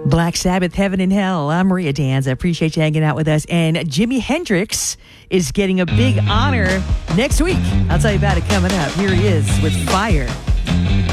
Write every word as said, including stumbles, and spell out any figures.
Black Sabbath, Heaven and Hell. I'm Maria Danza. Appreciate you hanging out with us. And Jimi Hendrix is getting a big honor next week. I'll tell you about it coming up. Here he is with Fire.